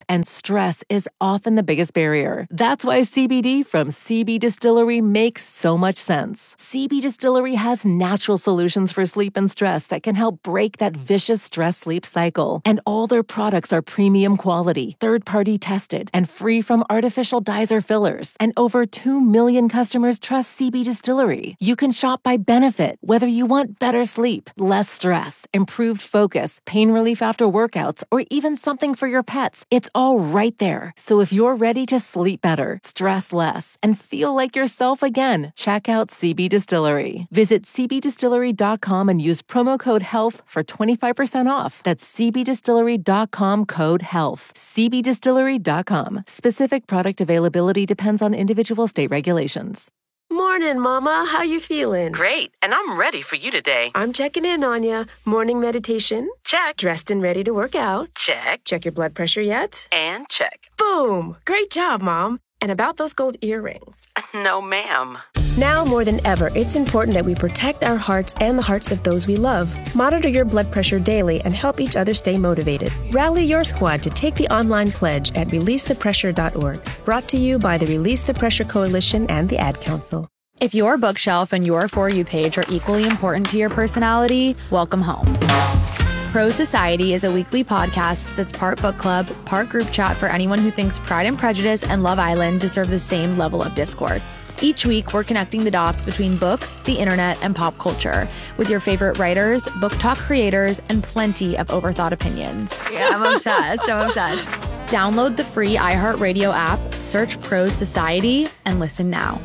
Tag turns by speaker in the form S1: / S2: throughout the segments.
S1: and stress is often the biggest barrier. That's why CBD from CB Distillery makes so much sense. CB Distillery has natural solutions for sleep and stress that can help break that vicious stress-sleep cycle. And all their products are premium quality, third-party tested, and free from artificial dyes or fillers. And over 2 million customers trust CB Distillery. You can shop by benefit, whether you want better sleep, less stress, improved focus, pain relief after workouts, or even something for your pets. It's all right there. So if you're ready to sleep better, stress less, and feel like yourself again, check out CB Distillery. Visit cbdistillery.com and use promo code HEALTH for 25% off. That's cbdistillery.com, code HEALTH. cbdistillery.com. Specific product availability depends on individual state regulations.
S2: Morning, Mama. How you feeling?
S3: Great, and I'm ready for you today.
S2: I'm checking in on ya. Morning meditation?
S3: Check.
S2: Dressed and ready to work out?
S3: Check.
S2: Check your blood pressure yet?
S3: And check.
S2: Boom! Great job, Mom. And about those gold earrings?
S3: No, ma'am.
S2: Now more than ever, it's important that we protect our hearts and the hearts of those we love. Monitor your blood pressure daily and help each other stay motivated. Rally your squad to take the online pledge at releasethepressure.org. Brought to you by the Release the Pressure Coalition and the Ad Council.
S4: If your bookshelf and your For You page are equally important to your personality, welcome home. Pro Society is a weekly podcast that's part book club, part group chat for anyone who thinks Pride and Prejudice and Love Island deserve the same level of discourse. Each week, we're connecting the dots between books, the internet, and pop culture with your favorite writers, book talk creators, and plenty of overthought opinions. Yeah, I'm obsessed. Download the free iHeartRadio app, search Pro Society, and listen now.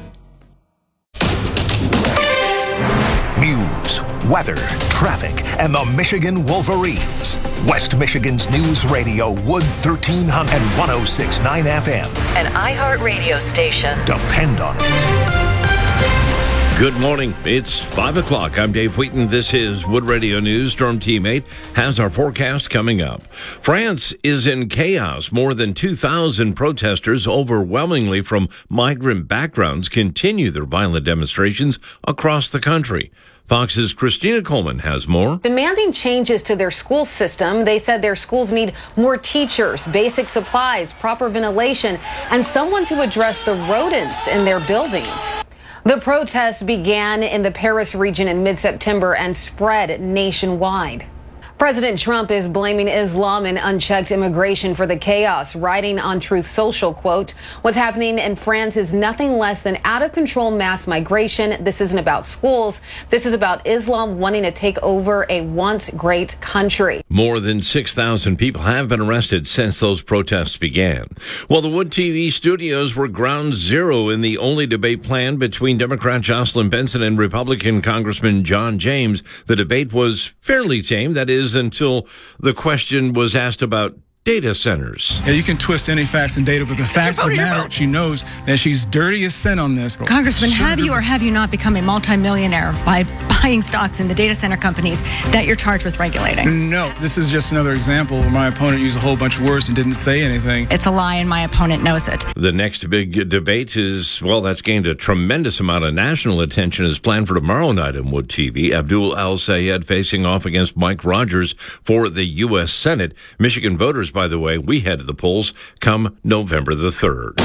S5: News, weather, traffic, and the Michigan Wolverines. West Michigan's News Radio, Wood 1300 and 106.9 FM.
S3: An iHeartRadio station.
S5: Depend on it.
S6: Good morning. It's 5 o'clock. I'm Dave Wheaton. This is Wood Radio News. Storm Team 8 has our forecast coming up. France is in chaos. More than 2,000 protesters, overwhelmingly from migrant backgrounds, continue their violent demonstrations across the country. Fox's Christina Coleman has more.
S7: Demanding changes to their school system. They said their schools need more teachers, basic supplies, proper ventilation, and someone to address the rodents in their buildings. The protests began in the Paris region in mid-September and spread nationwide. President Trump is blaming Islam and unchecked immigration for the chaos, writing on Truth Social, quote, "What's happening in France is nothing less than out-of-control mass migration. This isn't about schools. This is about Islam wanting to take over a once great country."
S6: More than 6,000 people have been arrested since those protests began. Well, the Wood TV studios were ground zero in the only debate planned between Democrat Jocelyn Benson and Republican Congressman John James. The debate was fairly tame, that is, until the question was asked about data centers.
S8: Yeah, you can twist any facts and data, but the fact of the matter, she knows that she's dirty as sin on this.
S9: Congressman, have you or have you not become a multimillionaire by buying stocks in the data center companies that you're charged with regulating?
S8: No, this is just another example where my opponent used a whole bunch of words and didn't say anything.
S9: It's a lie, and my opponent knows it.
S6: The next big debate is, well, that's gained a tremendous amount of national attention, is planned for tomorrow night on Wood TV. Abdul El-Sayed facing off against Mike Rogers for the U.S. Senate. Michigan voters, by the way, we head to the polls come November the 3rd.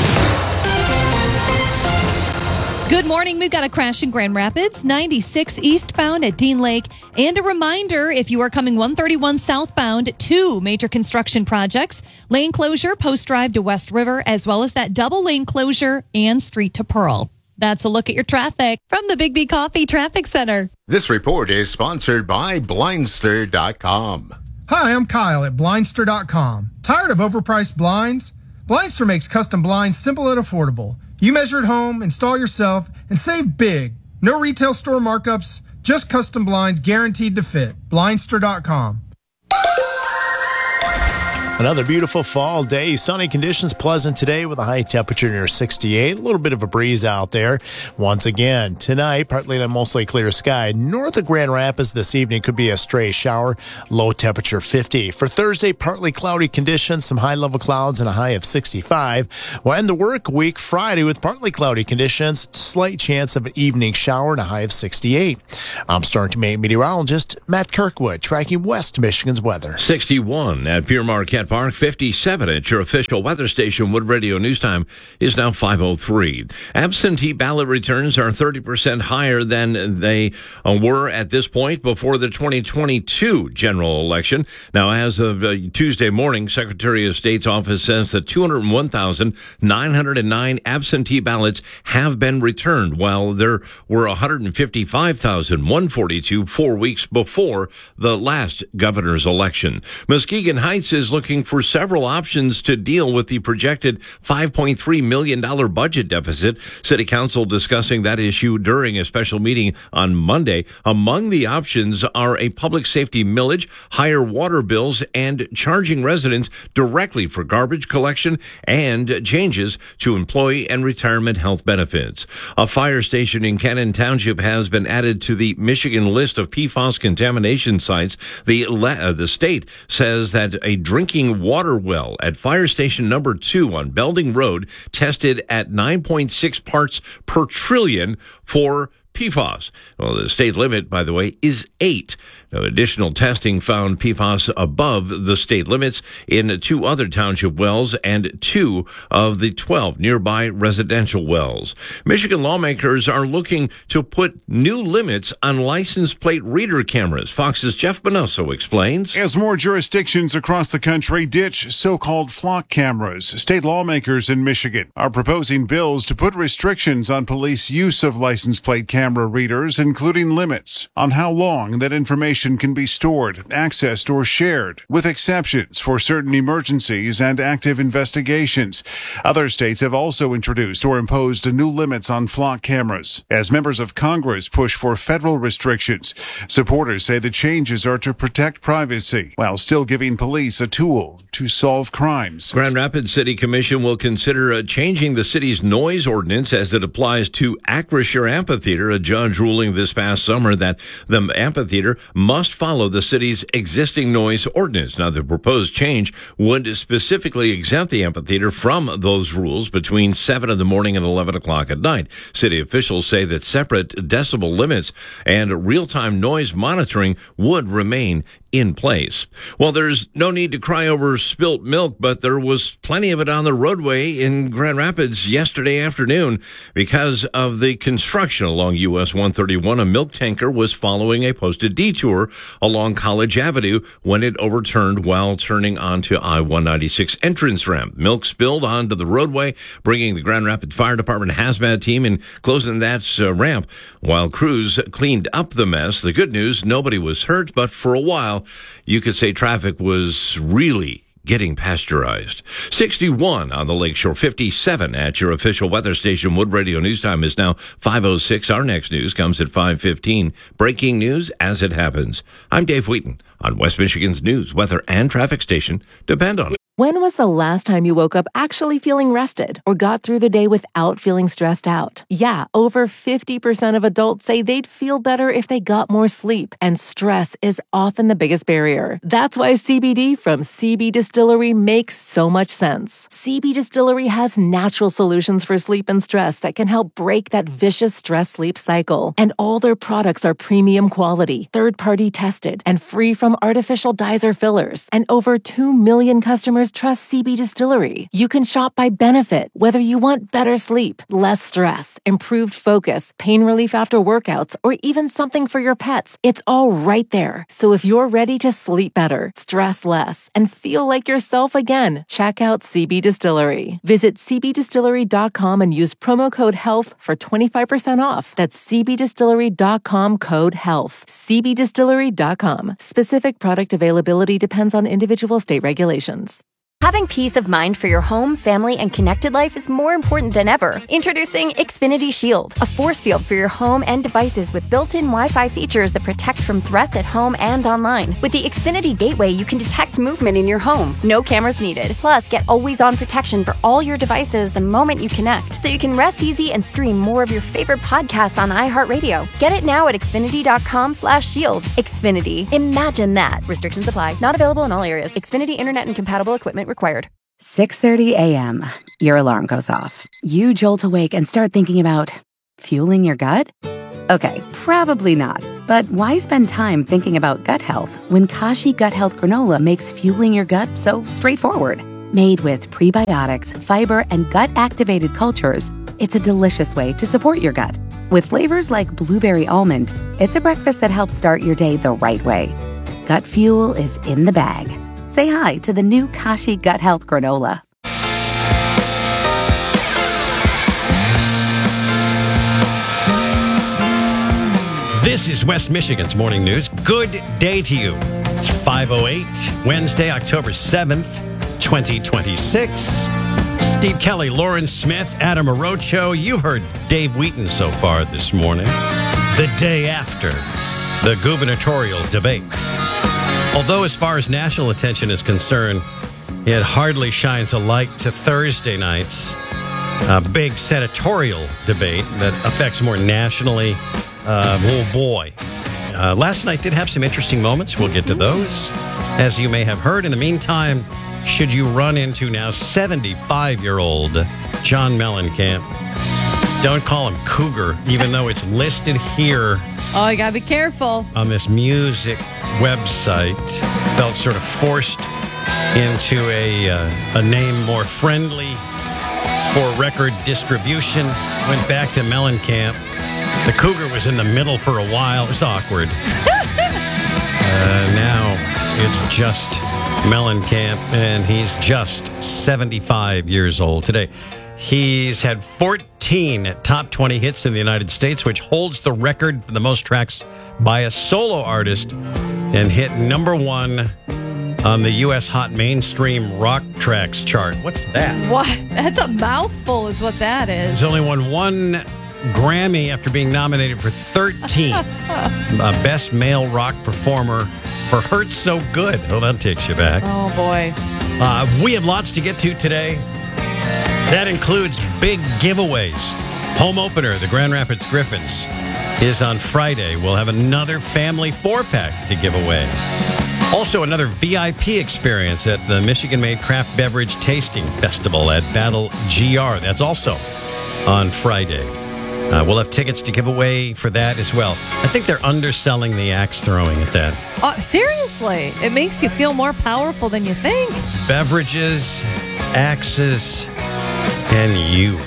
S10: Good morning. We've got a crash in Grand Rapids, 96 eastbound at Dean Lake. And a reminder, if you are coming 131 southbound, 2 major construction projects, lane closure, Post Drive to West River, as well as that double lane closure and Street to Pearl. That's a look at your traffic from the Big B Coffee Traffic Center.
S11: This report is sponsored by Blindster.com.
S12: Hi, I'm Kyle at Blindster.com. Tired of overpriced blinds? Blindster makes custom blinds simple and affordable. You measure at home, install yourself, and save big. No retail store markups, just custom blinds guaranteed to fit. Blindster.com.
S13: Another beautiful fall day. Sunny conditions, pleasant today with a high temperature near 68. A little bit of a breeze out there. Once again, tonight, partly to mostly clear sky. North of Grand Rapids this evening could be a stray shower. Low temperature 50. For Thursday, partly cloudy conditions, some high-level clouds and a high of 65. We'll end the work week Friday with partly cloudy conditions, slight chance of an evening shower and a high of 68. I'm Storm Team 8 meteorologist Matt Kirkwood, tracking West Michigan's weather.
S6: 61 at Pierre Marquette Sunset Park, 57 at your official weather station. Wood Radio News Time is now 5:03. Absentee ballot returns are 30% higher than they were at this point before the 2022 general election. Now, as of Tuesday morning, Secretary of State's office says that 201,909 absentee ballots have been returned, while there were 155,142 4 weeks before the last governor's election. Muskegon Heights is looking for several options to deal with the projected $5.3 million budget deficit. City Council discussing that issue during a special meeting on Monday. Among the options are a public safety millage, higher water bills, and charging residents directly for garbage collection, and changes to employee and retirement health benefits. A fire station in Cannon Township has been added to the Michigan list of PFAS contamination sites. The state says that a drinking water well at fire station number 2 on Belding Road tested at 9.6 parts per trillion for PFAS. Well, the state limit, by the way, is 8. Now, additional testing found PFAS above the state limits in 2 other township wells and 2 of the 12 nearby residential wells. Michigan lawmakers are looking to put new limits on license plate reader cameras. Fox's Jeff Bonoso explains.
S14: As more jurisdictions across the country ditch so-called flock cameras, state lawmakers in Michigan are proposing bills to put restrictions on police use of license plate camera readers, including limits on how long that information can be stored, accessed, or shared, with exceptions for certain emergencies and active investigations. Other states have also introduced or imposed new limits on flock cameras. As members of Congress push for federal restrictions, supporters say the changes are to protect privacy while still giving police a tool to solve crimes.
S6: Grand Rapids City Commission will consider changing the city's noise ordinance as it applies to Acrisure Amphitheater. A judge ruling this past summer that the amphitheater must follow the city's existing noise ordinance. Now, the proposed change would specifically exempt the amphitheater from those rules between 7 in the morning and 11 o'clock at night. City officials say that separate decibel limits and real-time noise monitoring would remain in place. Well, there's no need to cry over spilt milk, but there was plenty of it on the roadway in Grand Rapids yesterday afternoon because of the construction along US 131. A milk tanker was following a posted detour along College Avenue when it overturned while turning onto I-196 entrance ramp. Milk spilled onto the roadway, bringing the Grand Rapids Fire Department hazmat team and closing that ramp while crews cleaned up the mess. The good news, nobody was hurt, but for a while, you could say traffic was really getting pasteurized. 61 on the Lakeshore, 57 at your official weather station. Wood Radio News Time is now 5:06. Our next news comes at 5:15. Breaking news as it happens. I'm Dave Wheaton on West Michigan's news, weather, and traffic station. Depend on it.
S1: When was the last time you woke up actually feeling rested or got through the day without feeling stressed out? Yeah, over 50% of adults say they'd feel better if they got more sleep, and stress is often the biggest barrier. That's why CBD from CB Distillery makes so much sense. CB Distillery has natural solutions for sleep and stress that can help break that vicious stress-sleep cycle. And all their products are premium quality, third-party tested, and free from artificial dyes or fillers. And over 2 million customers trust CB Distillery. You can shop by benefit, whether you want better sleep, less stress, improved focus, pain relief after workouts, or even something for your pets. It's all right there. So if you're ready to sleep better, stress less, and feel like yourself again, check out CB Distillery. Visit cbdistillery.com and use promo code HEALTH for 25% off. That's cbdistillery.com, code HEALTH. cbdistillery.com. Specific product availability depends on individual state regulations.
S15: Having peace of mind for your home, family, and connected life is more important than ever. Introducing Xfinity Shield, a force field for your home and devices with built-in Wi-Fi features that protect from threats at home and online. With the Xfinity Gateway, you can detect movement in your home. No cameras needed. Plus, get always-on protection for all your devices the moment you connect, so you can rest easy and stream more of your favorite podcasts on iHeartRadio. Get it now at Xfinity.com/shield. Xfinity. Imagine that. Restrictions apply. Not available in all areas. Xfinity Internet and compatible equipment required.
S16: 6:30 a.m. Your alarm goes off. You jolt awake and start thinking about fueling your gut? Okay, probably not. But why spend time thinking about gut health when Kashi Gut Health Granola makes fueling your gut so straightforward? Made with prebiotics, fiber, and gut-activated cultures, it's a delicious way to support your gut. With flavors like blueberry almond, it's a breakfast that helps start your day the right way. Gut fuel is in the bag. Say hi to the new Kashi Gut Health Granola.
S17: This is West Michigan's Morning News. Good day to you. It's 5:08, Wednesday, October 7th, 2026. Steve Kelly, Lauren Smith, Adam Arocho. You've heard Dave Wheaton so far this morning. The day after the gubernatorial debates. Although as far as national attention is concerned, it hardly shines a light to Thursday night's big senatorial debate that affects more nationally. Oh boy. Last night did have some interesting moments. We'll get to those. As you may have heard, in the meantime, should you run into now 75-year-old John Mellencamp, don't call him Cougar, even though it's listed here.
S10: Oh, you gotta be careful.
S17: On this music website. Felt sort of forced into a name more friendly for record distribution. Went back to Mellencamp. The Cougar was in the middle for a while. It was awkward. Now it's just Mellencamp, and he's just 75 years old today. He's had 14 top 20 hits in the United States, which holds the record for the most tracks by a solo artist, and hit number one on the U.S. Hot Mainstream Rock Tracks chart. What's that?
S10: What? That's a mouthful is what that is.
S17: He's only won one Grammy after being nominated for 13. Best Male Rock Performer for Hurt So Good. Oh, that takes you back.
S10: Oh, boy.
S17: We have lots to get to today. That includes big giveaways. Home opener, the Grand Rapids Griffins, is on Friday. We'll have another family 4-pack to give away. Also, another VIP experience at the Michigan-made Craft Beverage Tasting Festival at Battle GR. That's also on Friday. We'll have tickets to give away for that as well. I think they're underselling the axe throwing at that.
S10: Seriously, it makes you feel more powerful than you think.
S17: Beverages, axes, and you.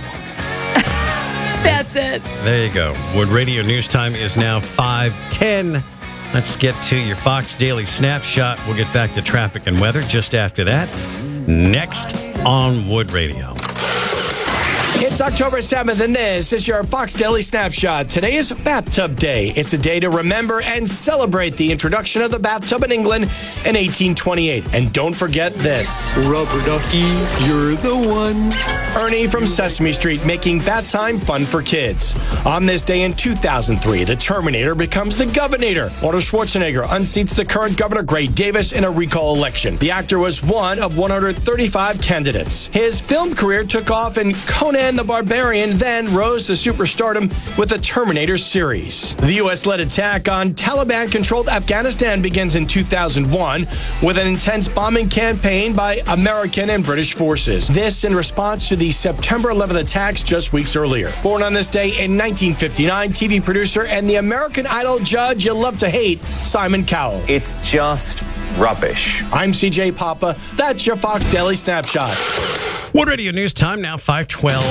S10: That's it.
S17: There you go. Wood Radio News Time is now 5:10. Let's get to your Fox Daily Snapshot. We'll get back to traffic and weather just after that. Next on Wood Radio.
S18: It's October 7th, and this is your Fox Daily Snapshot. Today is Bathtub Day. It's a day to remember and celebrate the introduction of the bathtub in England in 1828. And don't forget this. Rubber ducky, you're the one. Ernie from Sesame Street making bath time fun for kids. On this day in 2003, the Terminator becomes the Governator. Arnold Schwarzenegger unseats the current governor, Gray Davis, in a recall election. The actor was one of 135 candidates. His film career took off in Conan the Barbarian, then rose to superstardom with the Terminator series. The U.S.-led attack on Taliban-controlled Afghanistan begins in 2001 with an intense bombing campaign by American and British forces. This in response to the September 11th attacks just weeks earlier. Born on this day in 1959, TV producer and the American Idol judge you love to hate, Simon Cowell.
S19: It's just rubbish.
S18: I'm CJ Papa. That's your Fox Daily Snapshot.
S17: Wood Radio News Time now 5:12.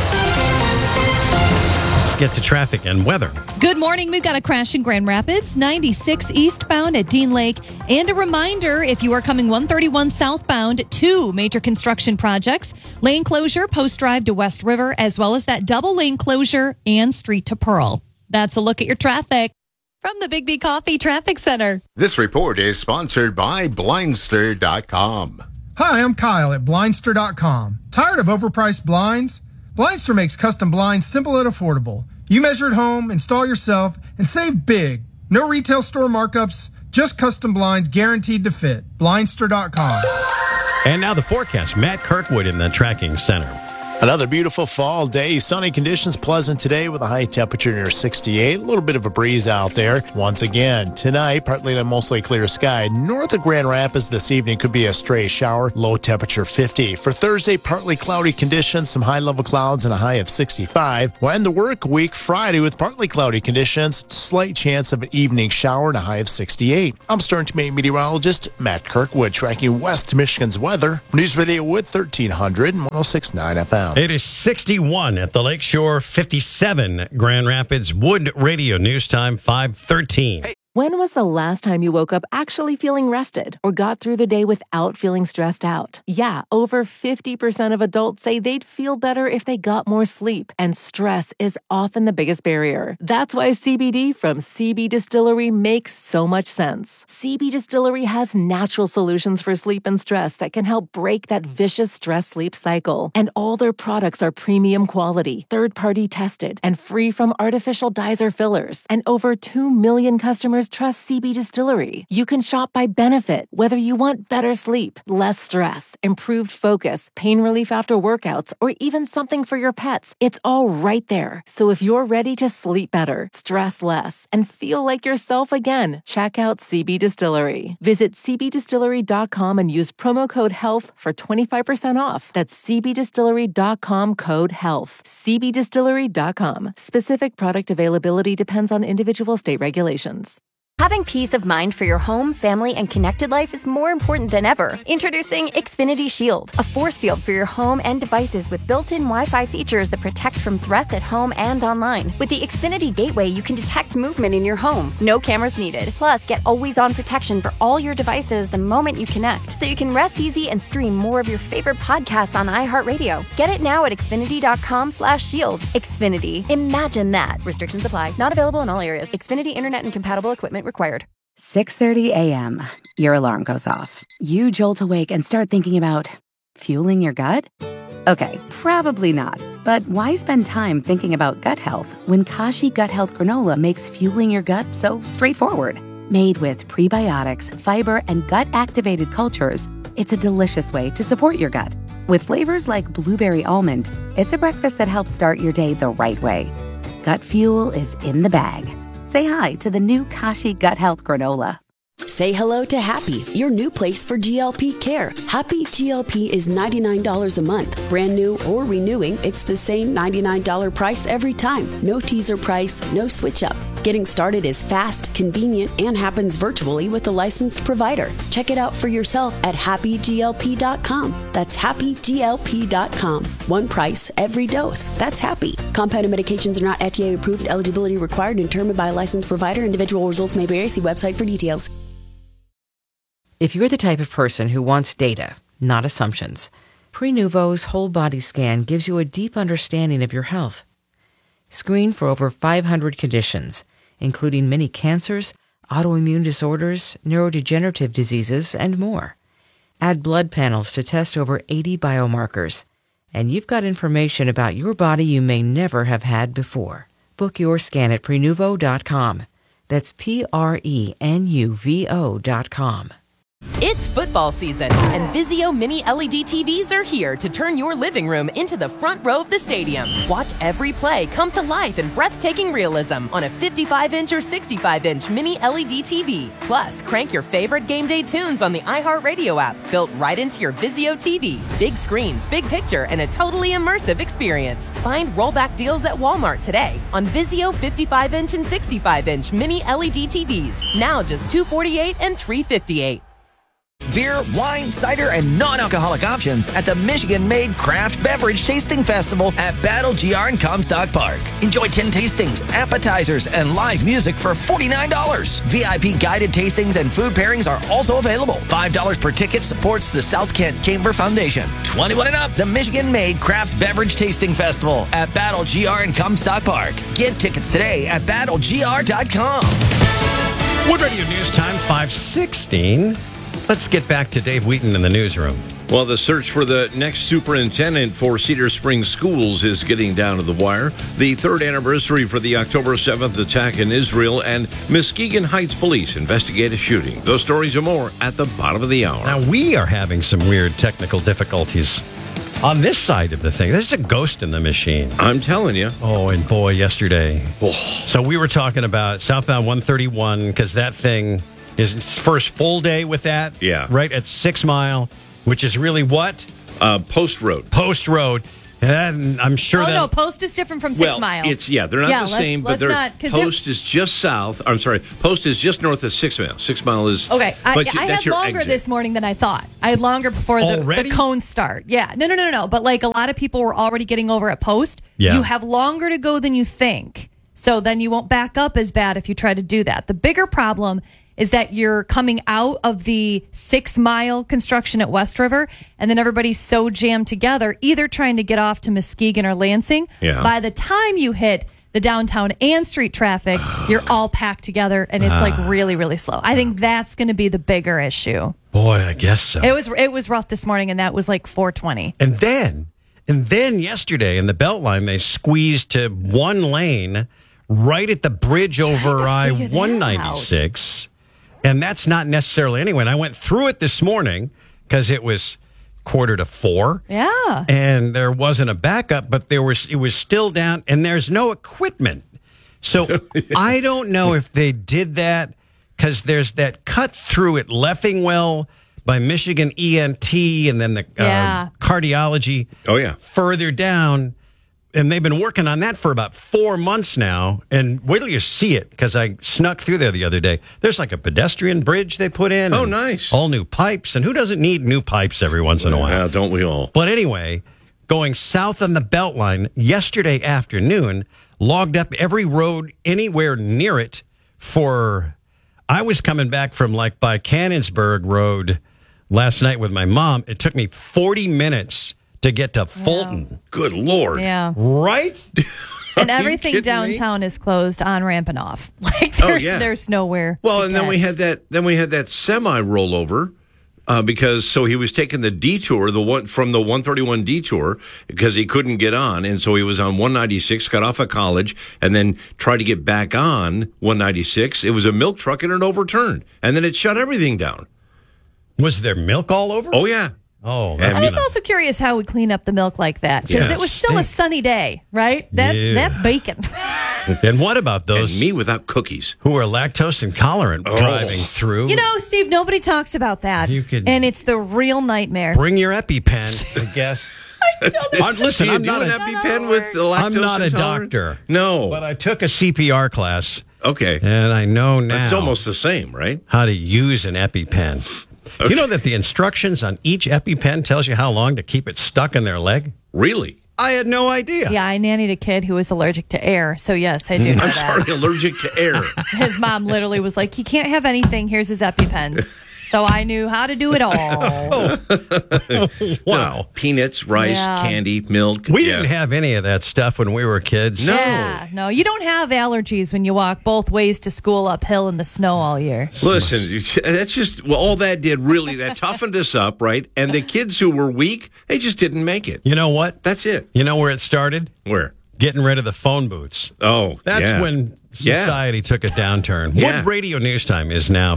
S17: Let's get to traffic and weather.
S10: Good morning. We've got a crash in Grand Rapids, 96 eastbound at Dean Lake. And a reminder, if you are coming 131 southbound, 2 major construction projects, lane closure, Post Drive to West River, as well as that double lane closure and Street to Pearl. That's a look at your traffic from the Big B Coffee Traffic Center.
S11: This report is sponsored by Blindster.com.
S12: Hi, I'm Kyle at Blindster.com. Tired of overpriced blinds? Blindster makes custom blinds simple and affordable. You measure at home, install yourself, and save big. No retail store markups, just custom blinds guaranteed to fit. Blindster.com.
S17: And now the forecast. Matt Kirkwood in the tracking center.
S13: Another beautiful fall day. Sunny conditions, pleasant today with a high temperature near 68. A little bit of a breeze out there. Once again, tonight, partly to mostly clear sky. North of Grand Rapids this evening could be a stray shower. Low temperature 50. For Thursday, partly cloudy conditions, some high-level clouds and a high of 65. We'll end the work week Friday with partly cloudy conditions. Slight chance of an evening shower and a high of 68. I'm Storm Team 8 meteorologist Matt Kirkwood, tracking West Michigan's weather. News Radio Wood 1300 and 106.9 FM.
S17: It is 61 at the Lakeshore, 57 Grand Rapids. Wood Radio News Time 5:13.
S1: When was the last time you woke up actually feeling rested or got through the day without feeling stressed out? Yeah, over 50% of adults say they'd feel better if they got more sleep, and stress is often the biggest barrier. That's why CBD from CB Distillery makes so much sense. CB Distillery has natural solutions for sleep and stress that can help break that vicious stress-sleep cycle. And all their products are premium quality, third-party tested, and free from artificial dyes or fillers. And over 2 million customers trust CB Distillery. You can shop by benefit, whether you want better sleep, less stress, improved focus, pain relief after workouts, or even something for your pets. It's all right there. So if you're ready to sleep better, stress less, and feel like yourself again, check out CB Distillery. Visit cbdistillery.com and use promo code HEALTH for 25% off. That's cbdistillery.com, code HEALTH. cbdistillery.com. Specific product availability depends on individual state regulations.
S15: Having peace of mind for your home, family, and connected life is more important than ever. Introducing Xfinity Shield, a force field for your home and devices with built-in Wi-Fi features that protect from threats at home and online. With the Xfinity Gateway, you can detect movement in your home. No cameras needed. Plus, get always-on protection for all your devices the moment you connect, so you can rest easy and stream more of your favorite podcasts on iHeartRadio. Get it now at Xfinity.com/shield. Xfinity. Imagine that. Restrictions apply. Not available in all areas. Xfinity Internet and compatible equipment required.
S16: 6:30 a.m. Your alarm goes off. You jolt awake and start thinking about fueling your gut? Okay, probably not. But why spend time thinking about gut health when Kashi Gut Health Granola makes fueling your gut so straightforward? Made with prebiotics, fiber, and gut-activated cultures, it's a delicious way to support your gut. With flavors like blueberry almond, it's a breakfast that helps start your day the right way. Gut fuel is in the bag. Say hi to the new Kashi Gut Health Granola.
S20: Say hello to Happy, your new place for GLP care. Happy GLP is $99 a month. Brand new or renewing, it's the same $99 price every time. No teaser price, no switch up. Getting started is fast, convenient, and happens virtually with a licensed provider. Check it out for yourself at happyglp.com. That's happyglp.com. One price, every dose. That's Happy. Compounded medications are not FDA approved. Eligibility required and determined by a licensed provider. Individual results may vary. See website for details.
S21: If you're the type of person who wants data, not assumptions, Prenuvo's whole body scan gives you a deep understanding of your health. Screen for over 500 conditions, including many cancers, autoimmune disorders, neurodegenerative diseases, and more. Add blood panels to test over 80 biomarkers, and you've got information about your body you may never have had before. Book your scan at Prenuvo.com. That's Prenuvo.com.
S22: It's football season, and Vizio Mini LED TVs are here to turn your living room into the front row of the stadium. Watch every play come to life in breathtaking realism on a 55-inch or 65-inch Mini LED TV. Plus, crank your favorite game day tunes on the iHeartRadio app, built right into your Vizio TV. Big screens, big picture, and a totally immersive experience. Find rollback deals at Walmart today on Vizio 55-inch and 65-inch Mini LED TVs. Now just $248 and $358.
S23: Beer, wine, cider, and non-alcoholic options at the Michigan-made Craft Beverage Tasting Festival at Battle GR in Comstock Park. Enjoy 10 tastings, appetizers, and live music for $49. VIP guided tastings and food pairings are also available. $5 per ticket supports the South Kent Chamber Foundation. 21 and up, the Michigan-made Craft Beverage Tasting Festival at Battle GR in Comstock Park. Get tickets today at battlegr.com.
S17: Wood Radio News Time 5:16. Let's get back to Dave Wheaton in the newsroom.
S6: Well, the search for the next superintendent for Cedar Springs Schools is getting down to the wire. The third anniversary for the October 7th attack in Israel, and Muskegon Heights police investigate a shooting. Those stories and more at the bottom of the hour.
S17: Now, we are having some weird technical difficulties. On this side of the thing, there's a ghost in the machine.
S6: I'm telling you.
S17: Oh, and boy, yesterday.
S6: Oh.
S17: So we were talking about southbound 131 because that thing is its first full day with that.
S6: Yeah.
S17: Right at 6 Mile, which is really what?
S6: Post Road.
S17: Post Road. And I'm sure that.
S10: No, Post is different from 6 Mile.
S6: They're not the same, but Post is just south. I'm sorry, Post is just north of 6 Mile. 6 Mile is.
S10: Okay, I had longer
S6: exit.
S10: this morning than I thought. I had longer before the cones start. Yeah, no. But like a lot of people were already getting over at Post.
S17: Yeah.
S10: You have longer to go than you think. So then you won't back up as bad if you try to do that. The bigger problem is that you're coming out of the 6 Mile construction at West River, and then everybody's so jammed together, either trying to get off to Muskegon or Lansing.
S6: Yeah.
S10: By the time you hit the downtown and street traffic, you're all packed together, and it's like really, really slow. I think that's going to be the bigger issue.
S17: Boy, I guess so.
S10: It was rough this morning, and that was like 4:20.
S17: And then yesterday in the Beltline, they squeezed to one lane right at the bridge over I-196. And that's not necessarily anyway. And I went through it this morning because it was 3:45.
S10: Yeah.
S17: And there wasn't a backup, but it was still down, and there's no equipment. So I don't know if they did that because there's that cut through at Leffingwell by Michigan ENT and then the cardiology further down. And they've been working on that for about 4 months now. And wait till you see it, because I snuck through there the other day. There's like a pedestrian bridge they put in.
S6: Oh, nice.
S17: All new pipes. And who doesn't need new pipes every once in a while?
S6: Yeah, don't we all?
S17: But anyway, going south on the Beltline yesterday afternoon, logged up every road anywhere near it I was coming back from like by Cannonsburg Road last night with my mom. It took me 40 minutes to get to Fulton.
S6: Yeah. Good Lord.
S10: Yeah.
S17: Right?
S10: And everything downtown is closed on ramp and off. Like there's nowhere.
S6: Well, and then we had that semi rollover because he was taking the detour, from the 131 detour because he couldn't get on, and so he was on 196, got off of College, and then tried to get back on 196. It was a milk truck and it overturned, and then it shut everything down.
S17: Was there milk all over?
S6: Oh yeah.
S17: Oh,
S10: I was also curious how we clean up the milk like that because it was still a sunny day, right? That's bacon.
S17: And what about those?
S6: And me without cookies.
S17: Who are lactose intolerant driving through?
S10: You know, Steve, nobody talks about that. And it's the real nightmare.
S17: Bring your EpiPen, I guess. Listen, I'm not
S6: an EpiPen with the lactose
S17: I'm not
S6: intolerant?
S17: A doctor.
S6: No.
S17: But I took a CPR class.
S6: Okay.
S17: And I know now.
S6: It's almost the same, right?
S17: How to use an EpiPen. Okay. You know that the instructions on each EpiPen tells you how long to keep it stuck in their leg?
S6: Really?
S17: I had no idea.
S10: Yeah, I nannied a kid who was allergic to air. So, yes, I do know that.
S6: I'm sorry, allergic to air.
S10: His mom literally was like, he can't have anything. Here's his EpiPens. So I knew how to do it all.
S17: Wow.
S6: Peanuts, rice, candy, milk.
S17: We didn't have any of that stuff when we were kids.
S6: No.
S10: Yeah, no, you don't have allergies when you walk both ways to school uphill in the snow all year.
S6: Listen, that's just, all that did really, that toughened us up, right? And the kids who were weak, they just didn't make it.
S17: You know what?
S6: That's it.
S17: You know where it started?
S6: Where?
S17: Getting rid of the phone booths.
S6: Oh,
S17: that's when society took a downturn. Wood Radio News Time is now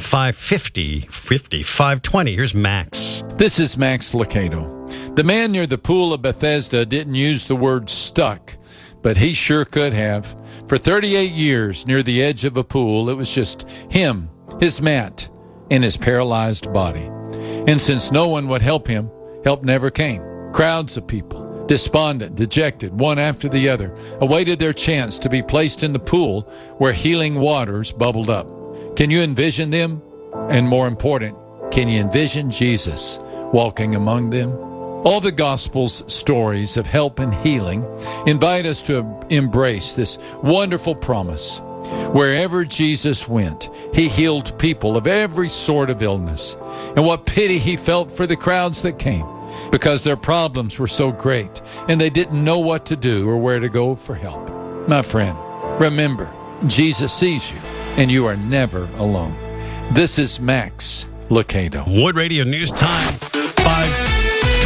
S17: 5:20. Here's Max.
S2: This is Max Lucado. The man near the pool of Bethesda didn't use the word stuck, but he sure could have. For 38 years near the edge of a pool, it was just him, his mat, and his paralyzed body. And since no one would help him, help never came. Crowds of people, despondent, dejected, one after the other, awaited their chance to be placed in the pool where healing waters bubbled up. Can you envision them? And more important, can you envision Jesus walking among them? All the Gospel's stories of help and healing invite us to embrace this wonderful promise. Wherever Jesus went, he healed people of every sort of illness. And what pity he felt for the crowds that came, because their problems were so great and they didn't know what to do or where to go for help. My friend, remember, Jesus sees you and you are never alone. This is Max Lucado.
S17: Wood Radio News Time, 5:20.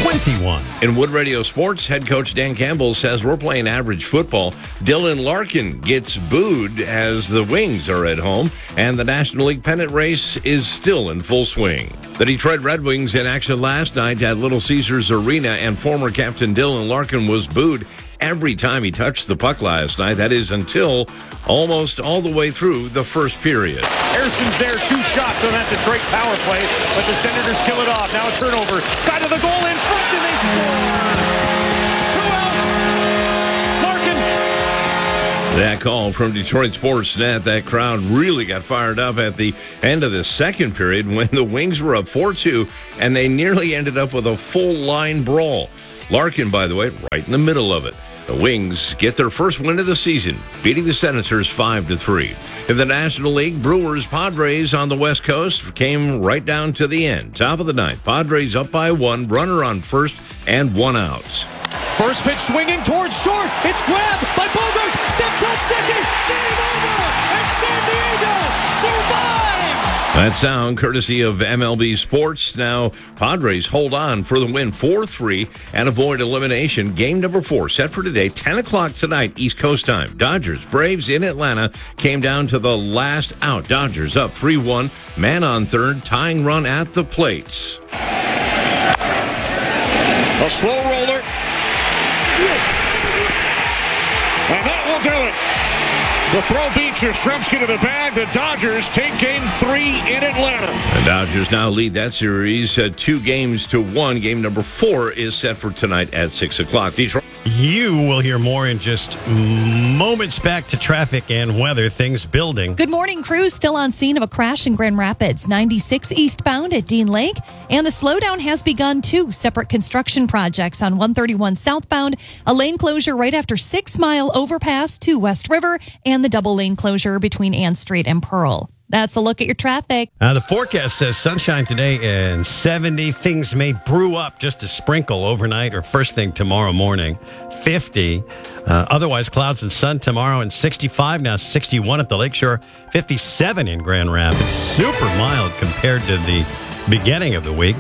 S17: 21.
S6: In Wood Radio Sports, head coach Dan Campbell says we're playing average football. Dylan Larkin gets booed as the Wings are at home, and the National League pennant race is still in full swing. The Detroit Red Wings in action last night at Little Caesars Arena, and former captain Dylan Larkin was booed every time he touched the puck last night. That is until almost all the way through the first period.
S3: Harrison's there, 2 shots on that Detroit power play, but the Senators kill it off. Now a turnover, side of the goal in front, and they score! Who else? Larkin!
S6: That call from Detroit Sportsnet, that crowd really got fired up at the end of the second period when the Wings were up 4-2, and they nearly ended up with a full line brawl. Larkin, by the way, right in the middle of it. The Wings get their first win of the season, beating the Senators 5-3. In the National League, Brewers Padres on the West Coast came right down to the end. Top of the ninth, Padres up by 1, runner on first, and 1 out.
S3: First pitch swinging towards short. It's grabbed by Bogarts. Steps on second. Game over. And San Diego survives.
S6: That sound courtesy of MLB Sports. Now, Padres hold on for the win 4-3 and avoid elimination. Game number 4 set for today, 10 o'clock tonight, East Coast time. Dodgers, Braves in Atlanta came down to the last out. Dodgers up 3-1, man on third, tying run at the plates.
S3: A slow roller. And that will do it. The throw beats Yastrzemski to the bag. The Dodgers take game 3 in Atlanta.
S6: The Dodgers now lead that series 2-1. Game number 4 is set for tonight at 6 o'clock. Detroit.
S17: You will hear more in just moments. Back to traffic and weather, things building.
S10: Good morning, crews. Still on scene of a crash in Grand Rapids, 96 eastbound at Dean Lake. And the slowdown has begun. 2 separate construction projects on 131 southbound, a lane closure right after 6 Mile overpass to West River, and the double lane closure between Ann Street and Pearl. That's a look at your traffic.
S17: The forecast says sunshine today and 70. Things may brew up just a sprinkle overnight or first thing tomorrow morning. 50. Otherwise, clouds and sun tomorrow, and 65. Now 61 at the Lakeshore. 57 in Grand Rapids. Super mild compared to the beginning of the week.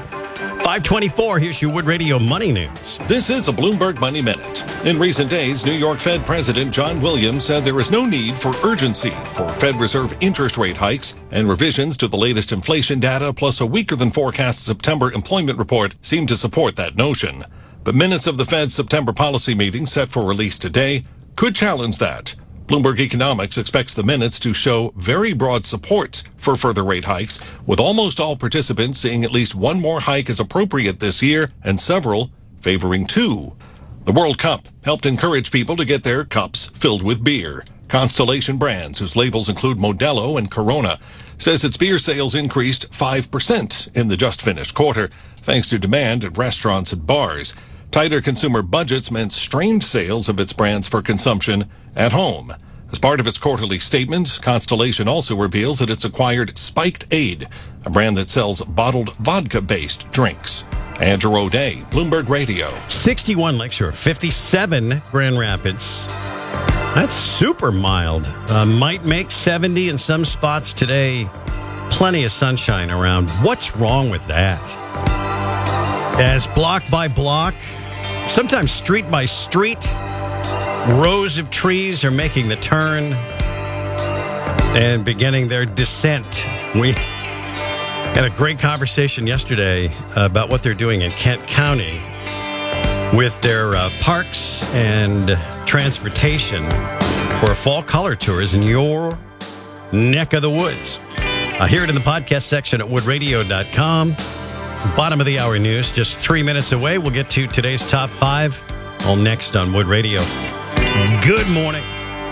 S17: 524, here's your Wood Radio Money News.
S4: This is a Bloomberg Money Minute. In recent days, New York Fed President John Williams said there is no need for urgency for Fed Reserve interest rate hikes, and revisions to the latest inflation data plus a weaker than forecast September employment report seem to support that notion. But minutes of the Fed's September policy meeting set for release today could challenge that. Bloomberg Economics expects the minutes to show very broad support for further rate hikes, with almost all participants seeing at least one more hike as appropriate this year and several favoring 2. The World Cup helped encourage people to get their cups filled with beer. Constellation Brands, whose labels include Modelo and Corona, says its beer sales increased 5% in the just-finished quarter, thanks to demand at restaurants and bars. Tighter consumer budgets meant strained sales of its brands for consumption at home. As part of its quarterly statement, Constellation also reveals that it's acquired Spiked Aid, a brand that sells bottled vodka-based drinks. Andrew O'Day, Bloomberg Radio.
S17: 61 Lakeshore, 57 Grand Rapids. That's super mild. Might make 70 in some spots today. Plenty of sunshine around. What's wrong with that? As block by block, sometimes street by street, rows of trees are making the turn and beginning their descent. We had a great conversation yesterday about what they're doing in Kent County with their parks and transportation for fall color tours in your neck of the woods. Hear it in the podcast section at woodradio.com. Bottom of the hour news, just 3 minutes away. We'll get to today's top 5, all next on Wood Radio. Good morning.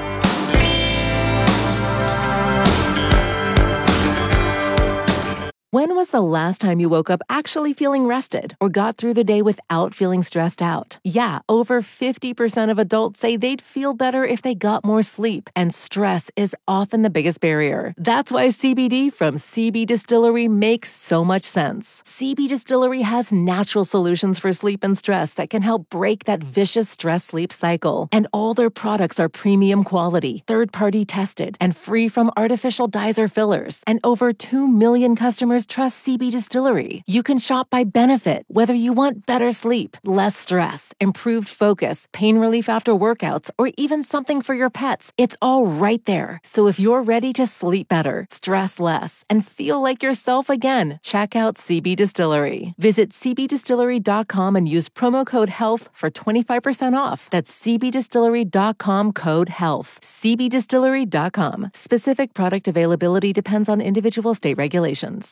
S1: When was the last time you woke up actually feeling rested or got through the day without feeling stressed out? Yeah, over 50% of adults say they'd feel better if they got more sleep, and stress is often the biggest barrier. That's why CBD from CB Distillery makes so much sense. CB Distillery has natural solutions for sleep and stress that can help break that vicious stress-sleep cycle. And all their products are premium quality, third-party tested, and free from artificial dyes or fillers. And over 2 million customers customers trust CB Distillery. You can shop by benefit, whether you want better sleep, less stress, improved focus, pain relief after workouts, or even something for your pets. It's all right there. So if you're ready to sleep better, stress less, and feel like yourself again, check out CB Distillery. Visit cbdistillery.com and use promo code HEALTH for 25% off. That's cbdistillery.com code HEALTH. cbdistillery.com. Specific product availability depends on individual state regulations.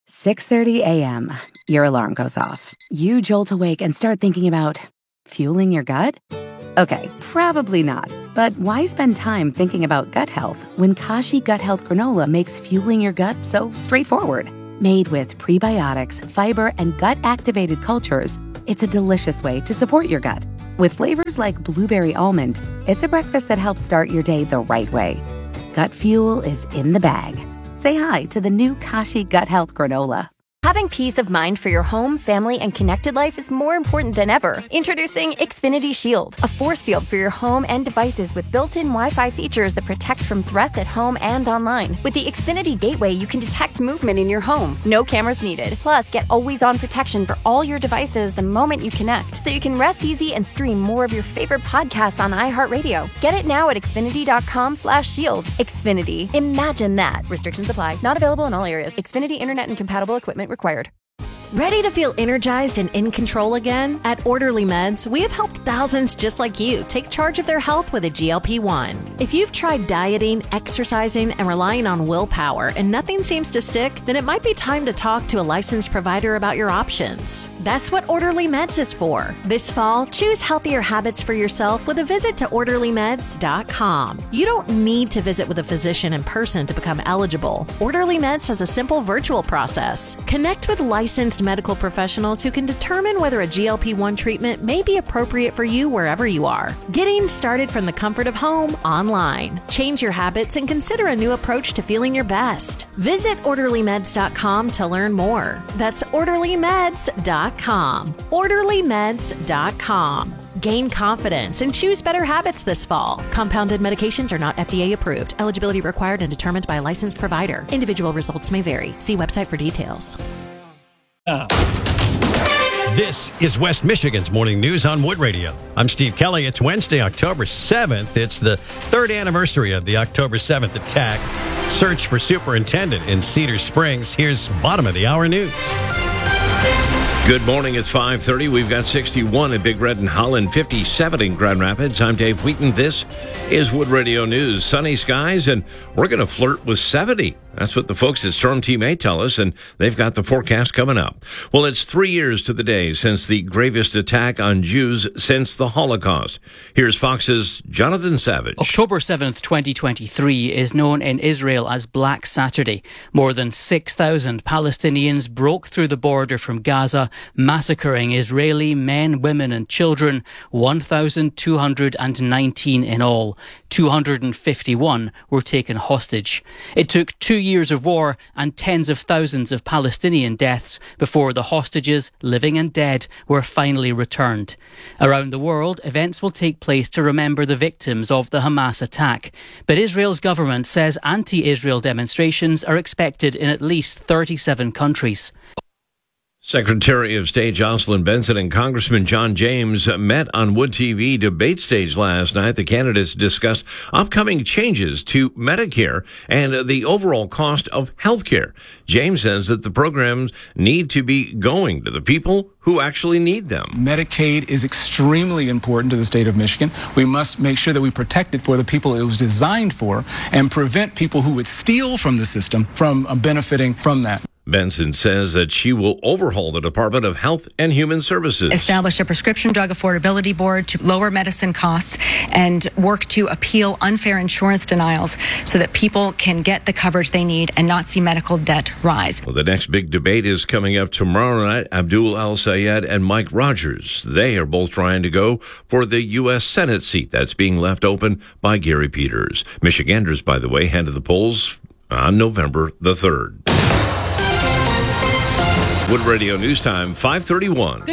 S16: 6:30 a.m. Your alarm goes off. You jolt awake and start thinking about fueling your gut? Okay, probably not. But why spend time thinking about gut health when Kashi Gut Health Granola makes fueling your gut so straightforward? Made with prebiotics, fiber, and gut-activated cultures, it's a delicious way to support your gut. With flavors like blueberry almond, it's a breakfast that helps start your day the right way. Gut fuel is in the bag. Say hi to the new Kashi Gut Health Granola.
S15: Having peace of mind for your home, family, and connected life is more important than ever. Introducing Xfinity Shield, a force field for your home and devices with built-in Wi-Fi features that protect from threats at home and online. With the Xfinity Gateway, you can detect movement in your home. No cameras needed. Plus, get always-on protection for all your devices the moment you connect, so you can rest easy and stream more of your favorite podcasts on iHeartRadio. Get it now at Xfinity.com/shield. Xfinity. Imagine that. Restrictions apply. Not available in all areas. Xfinity Internet and compatible equipment required.
S5: Ready to feel energized and in control again? At Orderly Meds, we have helped thousands just like you take charge of their health with a GLP-1. If you've tried dieting, exercising, and relying on willpower and nothing seems to stick, then it might be time to talk to a licensed provider about your options. That's what Orderly Meds is for. This fall, choose healthier habits for yourself with a visit to OrderlyMeds.com. You don't need to visit with a physician in person to become eligible. Orderly Meds has a simple virtual process. Connect with licensed medical professionals who can determine whether a GLP-1 treatment may be appropriate for you wherever you are. Getting started from the comfort of home online. Change your habits and consider a new approach to feeling your best. Visit OrderlyMeds.com to learn more. That's OrderlyMeds.com. OrderlyMeds.com. Gain confidence and choose better habits this fall. Compounded medications are not FDA approved. Eligibility required and determined by a licensed provider. Individual results may vary. See website for details.
S17: This is West Michigan's Morning News on Wood Radio. I'm Steve Kelly. It's Wednesday, October 7th. It's the third anniversary of the October 7th attack. Search for superintendent in Cedar Springs. Here's bottom of the hour news.
S6: Good morning. It's 5:30. We've got 61 in Big Red and Holland, 57 in Grand Rapids. I'm Dave Wheaton. This is Wood Radio News. Sunny skies, and we're going to flirt with 70. That's what the folks at Storm Team 8 tell us, and they've got the forecast coming up. Well, it's 3 years to the day since the gravest attack on Jews since the Holocaust. Here's Fox's Jonathan Savage.
S7: October 7th, 2023 is known in Israel as Black Saturday. More than 6,000 Palestinians broke through the border from Gaza, massacring Israeli men, women and children, 1,219 in all. 251 were taken hostage. It took 2 years of war and tens of thousands of Palestinian deaths before the hostages, living and dead, were finally returned. Around the world, events will take place to remember the victims of the Hamas attack. But Israel's government says anti-Israel demonstrations are expected in at least 37 countries.
S6: Secretary of State Jocelyn Benson and Congressman John James met on Wood TV debate stage last night. The candidates discussed upcoming changes to Medicare and the overall cost of health care. James says that the programs need to be going to the people who actually need them.
S8: Medicaid is extremely important to the state of Michigan. We must make sure that we protect it for the people it was designed for and prevent people who would steal from the system from benefiting from that.
S6: Benson says that she will overhaul the Department of Health and Human Services.
S9: Establish a prescription drug affordability board to lower medicine costs and work to appeal unfair insurance denials so that people can get the coverage they need and not see medical debt rise.
S6: Well, the next big debate is coming up tomorrow night. Abdul El-Sayed and Mike Rogers. They are both trying to go for the U.S. Senate seat that's being left open by Gary Peters. Michiganders, by the way, head to the polls on November the 3rd. Wood Radio News Time, 5:31.
S10: Good morning.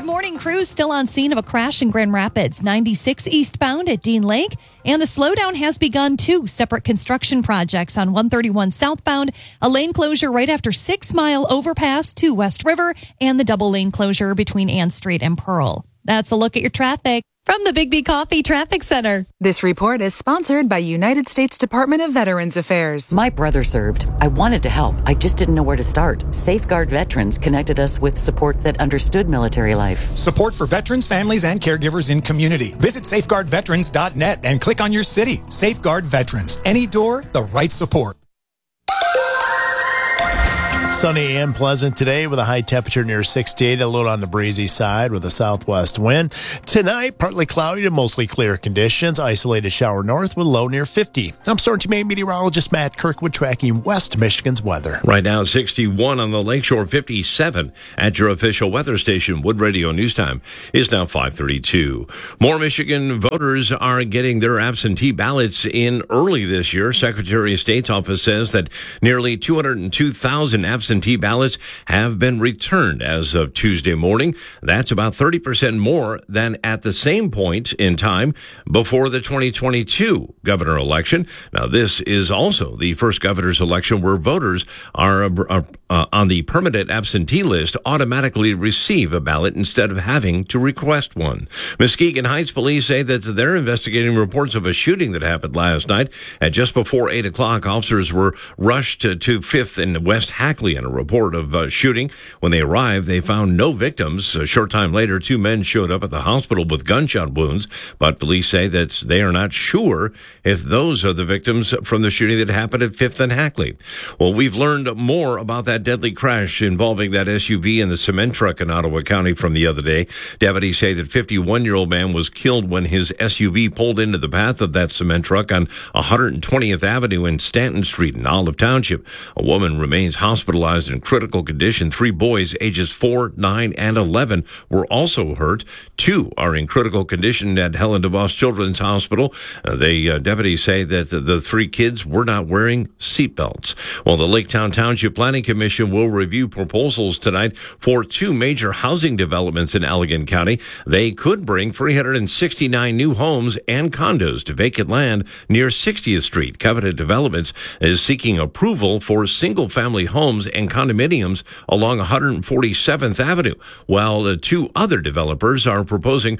S10: crews still on scene of a crash in Grand Rapids, 96 eastbound at Dean Lake. And the slowdown has begun 2 separate construction projects on 131 southbound, a lane closure right after 6 Mile overpass to West River, and the double lane closure between Ann Street and Pearl. That's a look at your traffic from the Big B Coffee Traffic Center.
S14: This report is sponsored by United States Department of Veterans Affairs.
S18: My brother served. I wanted to help. I just didn't know where to start. Safeguard Veterans connected us with support that understood military life.
S19: Support for veterans, families, and caregivers in community. Visit safeguardveterans.net and click on your city. Safeguard Veterans. Any door, the right support.
S13: Sunny and pleasant today with a high temperature near 68, a little on the breezy side with a southwest wind. Tonight, partly cloudy to mostly clear conditions. Isolated shower north with low near 50. I'm Storm Team 8 meteorologist Matt Kirkwood tracking West Michigan's weather.
S6: Right now, 61 on the Lakeshore, 57 at your official weather station. Wood Radio News Time is now 5:32. More Michigan voters are getting their absentee ballots in early this year. Secretary of State's office says that nearly 202,000 absentee ballots have been returned as of Tuesday morning. That's about 30% more than at the same point in time before the 2022 governor election. Now, this is also the first governor's election where voters are on the permanent absentee list automatically receive a ballot instead of having to request one. Muskegon Heights police say that they're investigating reports of a shooting that happened last night. At just before 8 o'clock, officers were rushed to 5th and West Hackley in a report of shooting. When they arrived, they found no victims. A short time later, 2 men showed up at the hospital with gunshot wounds, but police say that they are not sure if those are the victims from the shooting that happened at 5th and Hackley. Well, we've learned more about that deadly crash involving that SUV and the cement truck in Ottawa County from the other day. Deputies say that 51-year-old man was killed when his SUV pulled into the path of that cement truck on 120th Avenue and Stanton Street in Olive Township. A woman remains hospitalized in critical condition. 3 boys, ages 4, 9, and 11, were also hurt. 2 are in critical condition at Helen DeVos Children's Hospital. Deputies say that the 3 kids were not wearing seatbelts. Well, the Laketown Township Planning Commission will review proposals tonight for 2 major housing developments in Allegan County. They could bring 369 new homes and condos to vacant land near 60th Street. Covenant Developments is seeking approval for single-family homes and condominiums along 147th Avenue, while the 2 other developers are proposing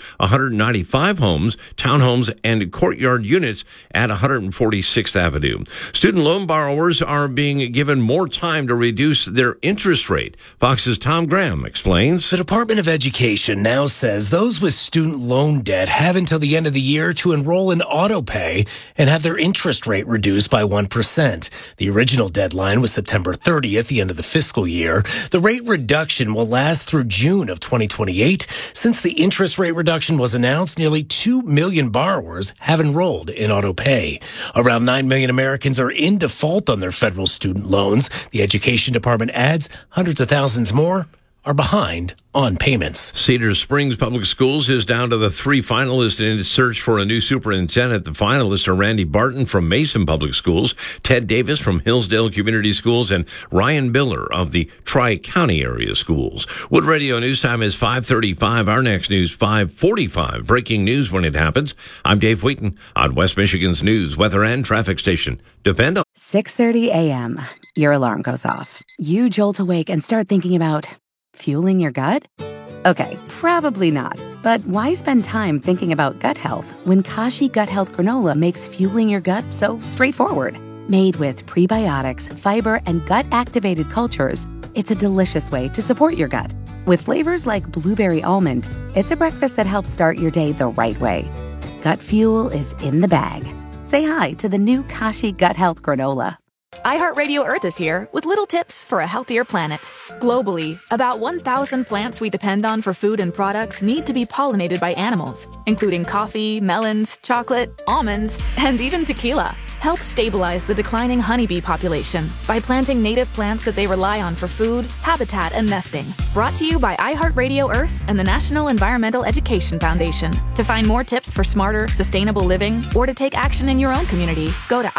S6: 195 homes, townhomes, and courtyard units at 146th Avenue. Student loan borrowers are being given more time to reduce their interest rate. Fox's Tom Graham explains.
S24: The Department of Education now says those with student loan debt have until the end of the year to enroll in AutoPay and have their interest rate reduced by 1%. The original deadline was September 30th, the end of the fiscal year. The rate reduction will last through June of 2028. Since the interest rate reduction was announced, nearly 2 million borrowers have enrolled in AutoPay. Around 9 million Americans are in default on their federal student loans. The Education Department adds hundreds of thousands more are behind on payments.
S6: Cedar Springs Public Schools is down to the 3 finalists in its search for a new superintendent. The finalists are Randy Barton from Mason Public Schools, Ted Davis from Hillsdale Community Schools, and Ryan Biller of the Tri-County Area Schools. Wood Radio News Time is 5:35. Our next news, 5:45. Breaking news when it happens. I'm Dave Wheaton on West Michigan's news, weather, and traffic station. Depend on
S16: 6:30 a.m. Your alarm goes off. You jolt awake and start thinking about fueling your gut? Okay, probably not. But why spend time thinking about gut health when Kashi Gut Health Granola makes fueling your gut so straightforward? Made with prebiotics, fiber, and gut-activated cultures, it's a delicious way to support your gut. With flavors like blueberry almond, it's a breakfast that helps start your day the right way. Gut fuel is in the bag. Say hi to the new Kashi Gut Health Granola.
S25: iHeartRadio Earth is here with little tips for a healthier planet. Globally, about 1,000 plants we depend on for food and products need to be pollinated by animals, including coffee, melons, chocolate, almonds, and even tequila. Help stabilize the declining honeybee population by planting native plants that they rely on for food, habitat, and nesting. Brought to you by iHeartRadio Earth and the National Environmental Education Foundation. To find more tips for smarter, sustainable living, or to take action in your own community, go to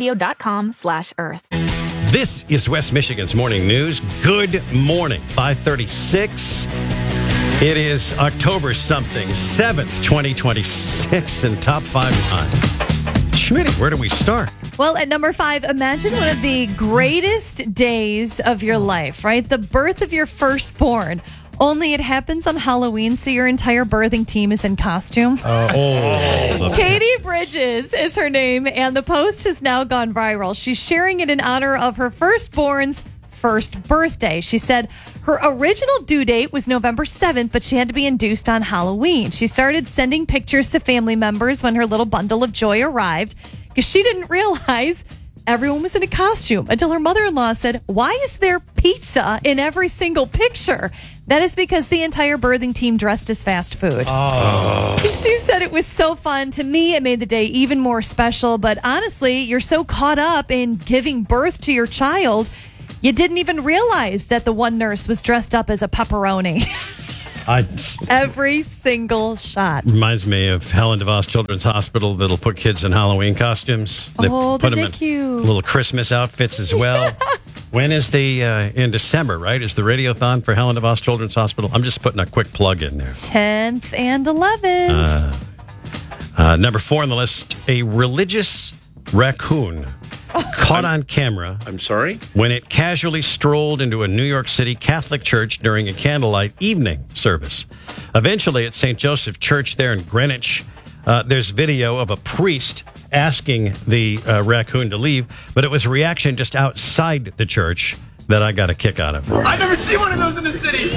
S25: iHeartRadio.com/Earth.
S17: This is West Michigan's Morning News. Good morning. 5:36. It is October something, 7th, 2026, and top 5 time. Schmitty, where do we start?
S10: Well, at number 5, imagine one of the greatest days of your life, right? The birth of your firstborn. Only it happens on Halloween, so your entire birthing team is in costume. Katie Bridges is her name, and the post has now gone viral. She's sharing it in honor of her firstborn's first birthday. She said her original due date was November 7th, but she had to be induced on Halloween. She started sending pictures to family members when her little bundle of joy arrived because she didn't realize everyone was in a costume until her mother-in-law said, "Why is there pizza in every single picture?" That is because the entire birthing team dressed as fast food. She said it was so fun. To me, it made the day even more special. But honestly, you're so caught up in giving birth to your child, you didn't even realize that the one nurse was dressed up as a pepperoni. Every single shot.
S17: Reminds me of Helen DeVos Children's Hospital that'll put kids in Halloween costumes. They put them in
S10: cute
S17: little Christmas outfits as well. When is the, in December, right? Is the radiothon for Helen DeVos Children's Hospital? I'm just putting a quick plug in there.
S10: 10th and 11th.
S17: Number 4 on the list, a religious raccoon caught on camera.
S6: I'm sorry?
S17: When it casually strolled into a New York City Catholic church during a candlelight evening service. Eventually, at St. Joseph Church there in Greenwich, there's video of a priest asking the raccoon to leave, but it was a reaction just outside the church that I got a kick out of.
S11: I've never seen one of those in the city.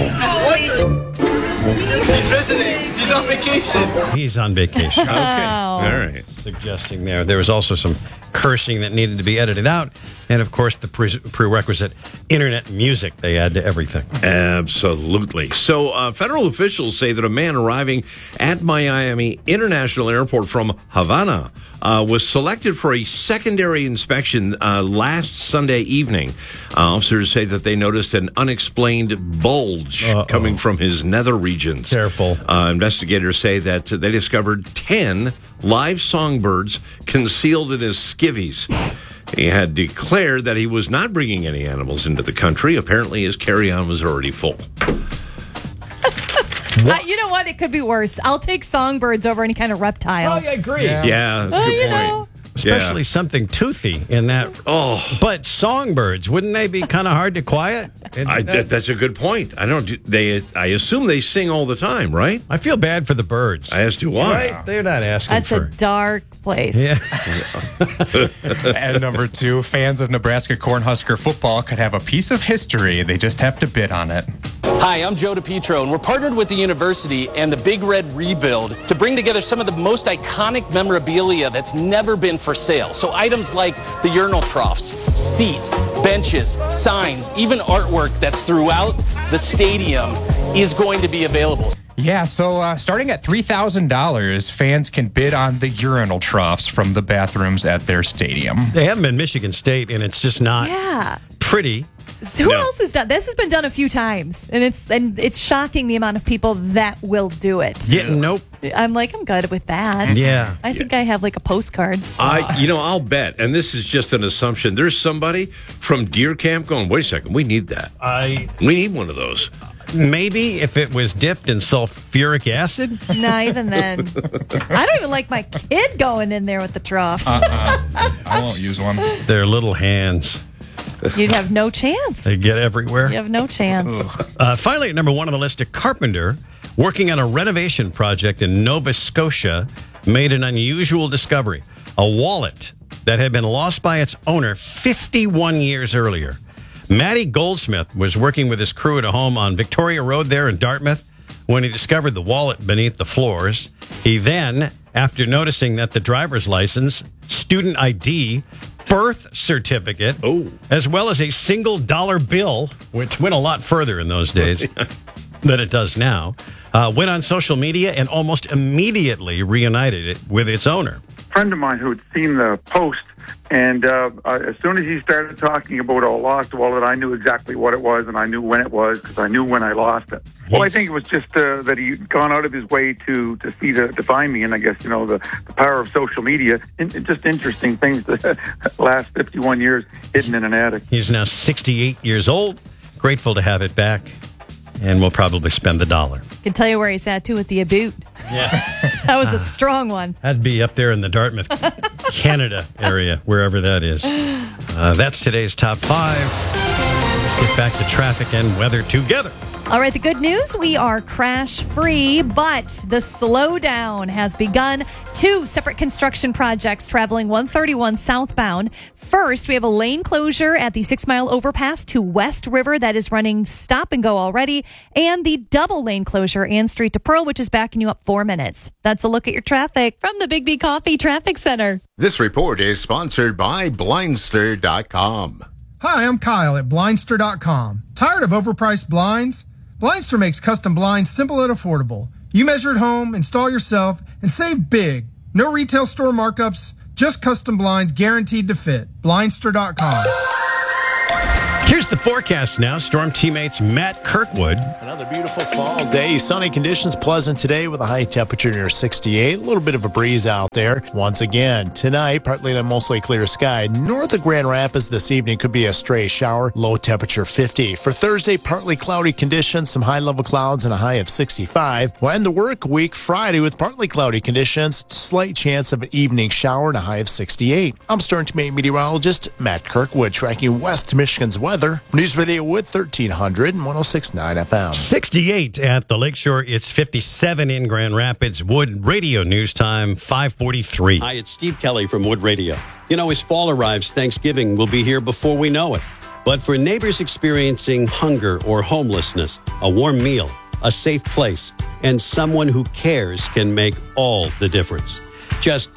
S11: He's visiting. He's on vacation.
S17: He's on vacation.
S6: Okay. All right.
S17: Suggesting there was also some cursing that needed to be edited out. And, of course, the prerequisite internet music they add to everything.
S6: Absolutely. So federal officials say that a man arriving at Miami International Airport from Havana was selected for a secondary inspection last Sunday evening. Officers say that they noticed an unexplained bulge coming from his nether regions.
S17: Careful.
S6: Investigators say that they discovered 10 live songbirds concealed in his skivvies. He had declared that he was not bringing any animals into the country. Apparently, his carry-on was already full.
S10: You know what? It could be worse. I'll take songbirds over any kind of reptile.
S17: I agree.
S6: Yeah, that's a good point.
S17: Especially something toothy in that. But songbirds, wouldn't they be kind of hard to quiet?
S6: That's a good point. I assume they sing all the time, right?
S17: I feel bad for the birds.
S6: As do I.
S17: Right? They're not asking
S10: That's
S17: for.
S10: a dark place.
S17: Yeah.
S12: And number 2, fans of Nebraska Cornhusker football could have a piece of history. They just have to bid on it.
S20: Hi, I'm Joe DePietro, and we're partnered with the university and the Big Red Rebuild to bring together some of the most iconic memorabilia that's never been for sale. So items like the urinal troughs, seats, benches, signs, even artwork that's throughout the stadium is going to be available.
S12: Yeah, so starting at $3,000, fans can bid on the urinal troughs from the bathrooms at their stadium.
S17: They have them in Michigan State, and it's just not pretty.
S10: So who else has done this? Has been done a few times, and it's shocking the amount of people that will do it.
S17: Yeah, nope.
S10: I'm good with that.
S17: Yeah,
S10: I think I have like a postcard.
S6: I'll bet, and this is just an assumption. There's somebody from Deer Camp going, wait a second, we need that. We need one of those.
S17: Maybe if it was dipped in sulfuric acid.
S10: Not even then. I don't even like my kid going in there with the troughs.
S12: I won't use one.
S17: Their little hands.
S10: You'd have no chance.
S17: They get everywhere.
S10: You have no chance.
S17: Finally, at number 1 on the list, a carpenter working on a renovation project in Nova Scotia made an unusual discovery. A wallet that had been lost by its owner 51 years earlier. Matty Goldsmith was working with his crew at a home on Victoria Road there in Dartmouth when he discovered the wallet beneath the floors. He then, after noticing that the driver's license, student ID, birth certificate, as well as a single dollar bill, which went a lot further in those days than it does now, went on social media and almost immediately reunited it with its owner.
S21: A friend of mine who had seen the post, and as soon as he started talking about a lost wallet, I knew exactly what it was, and I knew when it was, because I knew when I lost it. Well, I think it was just that he'd gone out of his way to find me, and I guess, the power of social media, just interesting things that last 51 years hidden in an attic.
S17: He's now 68 years old, grateful to have it back, and will probably spend the $1.
S10: Can tell you where he's at, too, with the boot.
S17: Yeah.
S10: That was a strong one.
S17: That'd be up there in the Dartmouth, Canada area, wherever that is. That's today's top 5. Let's get back to traffic and weather together.
S10: All right, the good news, we are crash-free, but the slowdown has begun. 2 separate construction projects traveling 131 southbound. First, we have a lane closure at the 6-mile overpass to West River that is running stop and go already, and the double lane closure Ann Street to Pearl, which is backing you up 4 minutes. That's a look at your traffic from the Big B Coffee Traffic Center.
S2: This report is sponsored by Blindster.com.
S3: Hi, I'm Kyle at Blindster.com. Tired of overpriced blinds? Blindster makes custom blinds simple and affordable. You measure at home, install yourself, and save big. No retail store markups, just custom blinds guaranteed to fit. Blindster.com.
S17: Here's the forecast now. Storm teammates Matt Kirkwood.
S13: Another beautiful fall day. Sunny conditions, pleasant today with a high temperature near 68. A little bit of a breeze out there. Once again, tonight, partly to mostly clear sky. North of Grand Rapids this evening could be a stray shower. Low temperature 50. For Thursday, partly cloudy conditions, some high-level clouds and a high of 65. We'll end the work week Friday with partly cloudy conditions. Slight chance of an evening shower and a high of 68. I'm Storm Teammate meteorologist Matt Kirkwood, tracking West Michigan's weather. News Radio Wood 1300 and 106.9 FM.
S17: 68 at the Lakeshore. It's 57 in Grand Rapids. Wood Radio News Time 5:43.
S4: Hi, it's Steve Kelly from Wood Radio. You know, as fall arrives, Thanksgiving will be here before we know it. But for neighbors experiencing hunger or homelessness, a warm meal, a safe place, and someone who cares can make all the difference. Just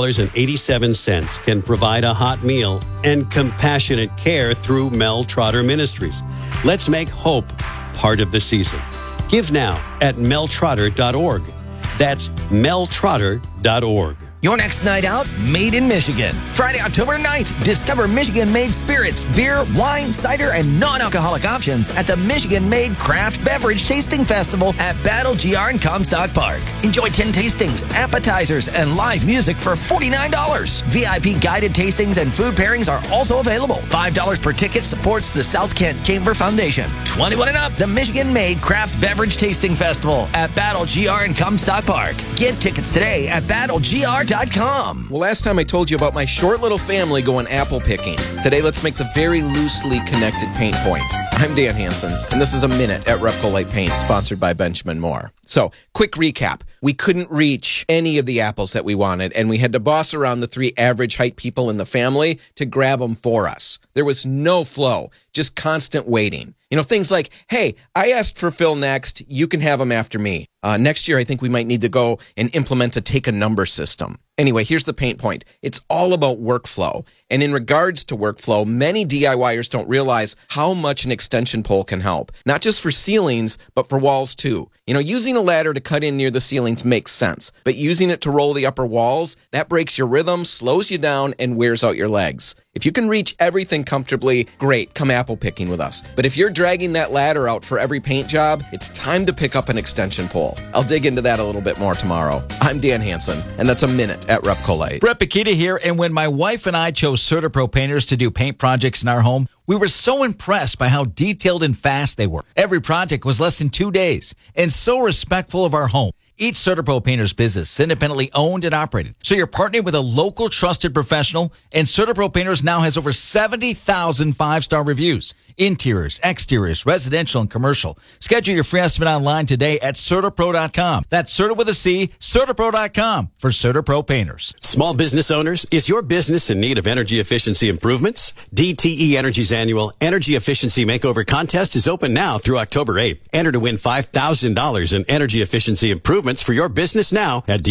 S4: $2.87 can provide a hot meal and compassionate care through Mel Trotter Ministries. Let's make hope part of the season. Give now at meltrotter.org. That's meltrotter.org.
S22: Your next night out, made in Michigan. Friday, October 9th, discover Michigan-made spirits, beer, wine, cider, and non-alcoholic options at the Michigan-made Craft Beverage Tasting Festival at Battle GR in Comstock Park. Enjoy 10 tastings, appetizers, and live music for $49. VIP guided tastings and food pairings are also available. $5 per ticket supports the South Kent Chamber Foundation. 21 and up, the Michigan-made Craft Beverage Tasting Festival at Battle GR in Comstock Park. Get tickets today at battlegr.com.
S23: Well, last time I told you about my short little family going apple picking. Today, let's make the very loosely connected paint point. I'm Dan Hansen, and this is a Minute at Repco Light Paint, sponsored by Benjamin Moore. So, quick recap. We couldn't reach any of the apples that we wanted, and we had to boss around the 3 average height people in the family to grab them for us. There was no flow, just constant waiting. You know, things like, hey, I asked for Phil next, you can have him after me. Next year, I think we might need to go and implement a take a number system. Anyway, here's the paint point. It's all about workflow. And in regards to workflow, many DIYers don't realize how much an extension pole can help. Not just for ceilings, but for walls too. You know, using a ladder to cut in near the ceilings makes sense. But using it to roll the upper walls, that breaks your rhythm, slows you down, and wears out your legs. If you can reach everything comfortably, great, come apple picking with us. But if you're dragging that ladder out for every paint job, it's time to pick up an extension pole. I'll dig into that a little bit more tomorrow. I'm Dan Hansen, and that's a Minute at Repco Light.
S26: Brett Bakita here, and when my wife and I chose CertaPro painters to do paint projects in our home, we were so impressed by how detailed and fast they were. Every project was less than 2 days, and so respectful of our home. Each CertaPro painter's business is independently owned and operated. So you're partnering with a local trusted professional, and CertaPro Painters now has over 70,000 5-star reviews. Interiors, exteriors, residential, and commercial. Schedule your free estimate online today at CertaPro.com. That's Certa with a C, CertaPro.com for CertaPro Painters.
S4: Small business owners, is your business in need of energy efficiency improvements? DTE Energy's annual Energy Efficiency Makeover Contest is open now through October 8th. Enter to win $5,000 in energy efficiency improvements for your business now at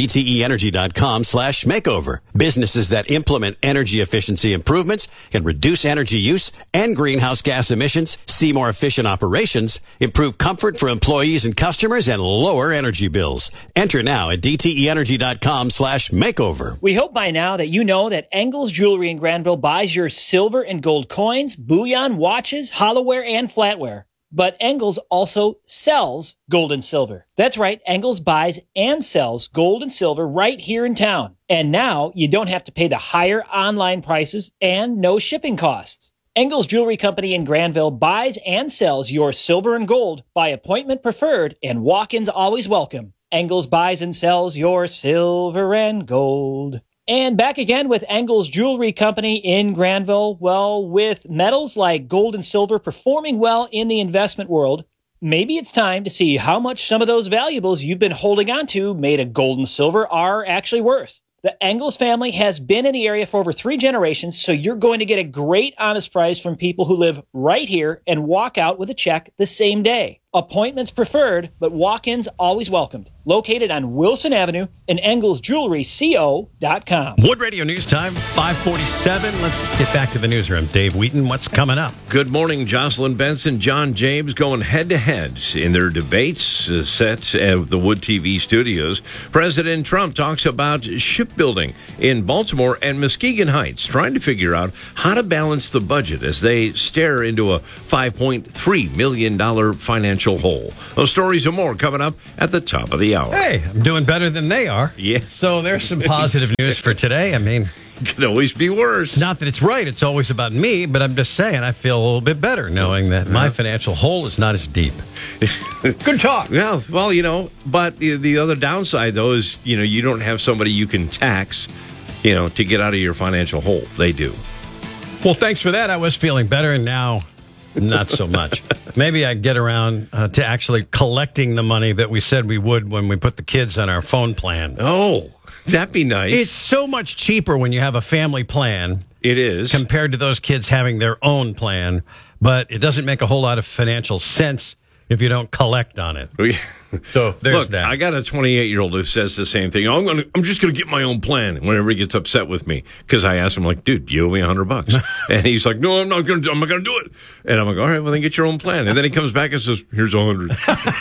S4: DTEEnergy.com/makeover. Businesses that implement energy efficiency improvements can reduce energy use and greenhouse gas emissions, see more efficient operations, improve comfort for employees and customers, and lower energy bills. Enter now at DTEEnergy.com/makeover.
S27: We hope by now that you know that Engels Jewelry in Granville buys your silver and gold coins, bullion, watches, hollowware, and flatware. But Engels also sells gold and silver. That's right, Engels buys and sells gold and silver right here in town. And now you don't have to pay the higher online prices and no shipping costs. Engels Jewelry Company in Granville buys and sells your silver and gold by appointment preferred, and walk-ins always welcome. Engels buys and sells your silver and gold. And back again with Engels Jewelry Company in Granville. Well, with metals like gold and silver performing well in the investment world, maybe it's time to see how much some of those valuables you've been holding on to made of gold and silver are actually worth. The Engels family has been in the area for over 3 generations, so you're going to get a great honest price from people who live right here and walk out with a check the same day. Appointments preferred, but walk-ins always welcomed. Located on Wilson Avenue and EngelsJewelryCO.com.
S17: Wood Radio News Time, 5:47. Let's get back to the newsroom. Dave Wheaton, what's coming up?
S6: Good morning. Jocelyn Benson, John James going head-to-head in their debates set at the Wood TV studios. President Trump talks about shipbuilding in Baltimore and Muskegon Heights, trying to figure out how to balance the budget as they stare into a $5.3 million financial hole. Those stories and more coming up at the top of the hour.
S17: Hey, I'm doing better than they are.
S6: Yeah.
S17: So there's some positive news for today. I mean,
S6: could always be worse.
S17: Not that it's right. It's always about me, but I'm just saying I feel a little bit better knowing that my financial hole is not as deep. Good talk.
S6: Yeah, well, but the other downside, though, is, you don't have somebody you can tax, to get out of your financial hole. They do.
S17: Well, thanks for that. I was feeling better, and now not so much. Maybe I get around to actually collecting the money that we said we would when we put the kids on our phone plan.
S6: Oh, that'd be nice.
S17: It's so much cheaper when you have a family plan.
S6: It is.
S17: Compared to those kids having their own plan. But it doesn't make a whole lot of financial sense if you don't collect on it. So there's that.
S6: I got a 28-year-old who says the same thing. I'm just going to get my own plan. Whenever he gets upset with me, because I asked him, like, dude, you owe me $100, and he's like, no, I'm not going to do it. And I'm like, all right, well then get your own plan. And then he comes back and says, here's $100.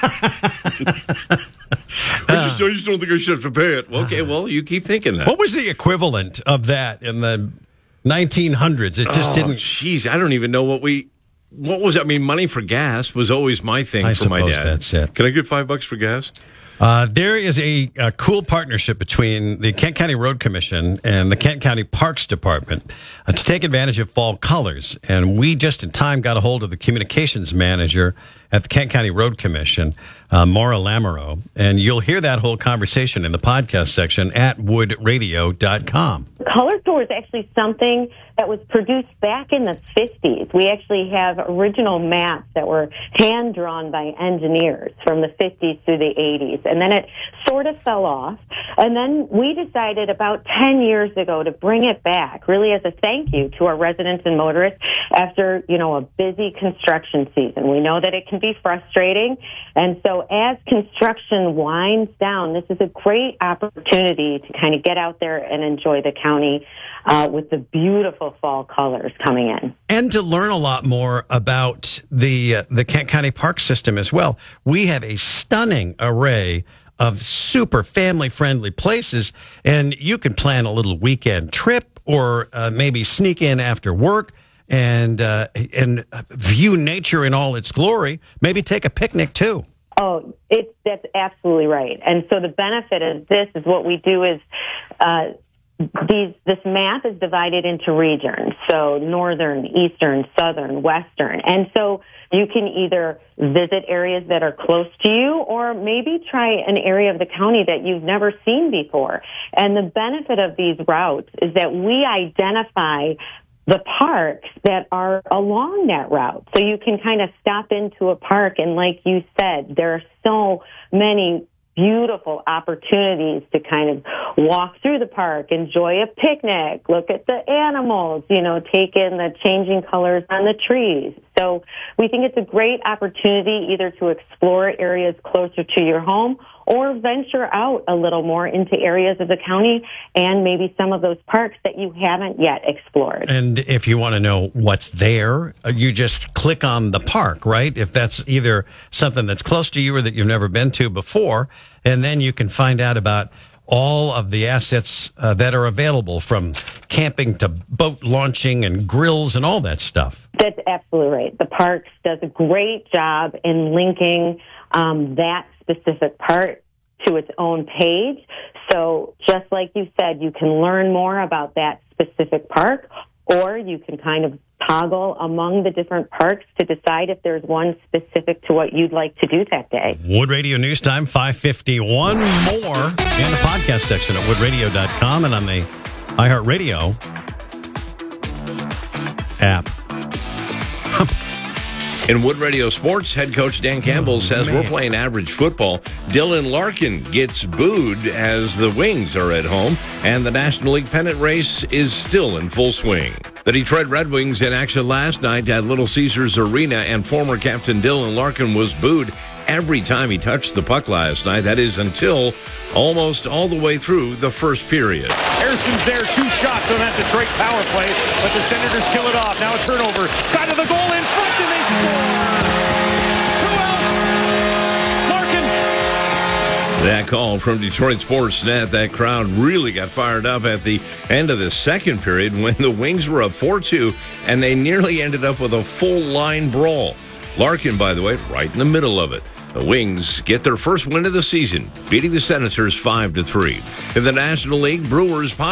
S6: I just don't think I should have to pay it. Well, okay, well, you keep thinking that.
S17: What was the equivalent of that in the 1900s? It just didn't.
S6: Jeez, I don't even know what was it? I mean, money for gas was always my thing for my dad.
S17: That's it.
S6: Can I get $5 for gas?
S17: There is a cool partnership between the Kent County Road Commission and the Kent County Parks Department to take advantage of fall colors. And we just in time got a hold of the communications manager at the Kent County Road Commission, Maura Lamoureux. And you'll hear that whole conversation in the podcast section at woodradio.com.
S1: Color Tour is actually something that was produced back in the 50s. We actually have original maps that were hand-drawn by engineers from the 50s through the 80s. And then it sort of fell off. And then we decided about 10 years ago to bring it back, really as a thank you to our residents and motorists after, a busy construction season. We know that it can be frustrating. And so as construction winds down, this is a great opportunity to kind of get out there and enjoy the county with the beautiful fall colors coming in.
S17: And to learn a lot more about the Kent County Park system as well. We have a stunning array of super family-friendly places, and you can plan a little weekend trip or maybe sneak in after work and view nature in all its glory. Maybe take a picnic, too.
S1: Oh, that's absolutely right. And so the benefit of this is what we do is this map is divided into regions, so northern, eastern, southern, western. And so you can either visit areas that are close to you or maybe try an area of the county that you've never seen before. And the benefit of these routes is that we identify the parks that are along that route. So you can kind of stop into a park, and like you said, there are so many beautiful opportunities to kind of walk through the park, enjoy a picnic, look at the animals, take in the changing colors on the trees. So we think it's a great opportunity either to explore areas closer to your home or venture out a little more into areas of the county and maybe some of those parks that you haven't yet explored.
S17: And if you want to know what's there, you just click on the park, right? If that's either something that's close to you or that you've never been to before, and then you can find out about all of the assets that are available, from camping to boat launching and grills and all that stuff.
S1: That's absolutely right. The Parks does a great job in linking that specific part to its own page. So just like you said, you can learn more about that specific park, or you can kind of toggle among the different parks to decide if there's one specific to what you'd like to do that day.
S17: Wood Radio News Time, 5:51. More in the podcast section at woodradio.com and on the iHeartRadio app.
S6: In Wood Radio Sports, head coach Dan Campbell says we're playing average football. Dylan Larkin gets booed as the Wings are at home, and the National League pennant race is still in full swing. The Detroit Red Wings in action last night at Little Caesars Arena, and former captain Dylan Larkin was booed every time he touched the puck last night. That is until almost all the way through the first period.
S5: Harrison's there, 2 shots on that Detroit power play, but the Senators kill it off. Now a turnover, side of the goal in front, and they score! 2 outs! Larkin!
S6: That call from Detroit Sportsnet, that crowd really got fired up at the end of the second period when the Wings were up 4-2, and they nearly ended up with a full line brawl. Larkin, by the way, right in the middle of it. The Wings get their first win of the season, beating the Senators 5-3. In the National League, Brewers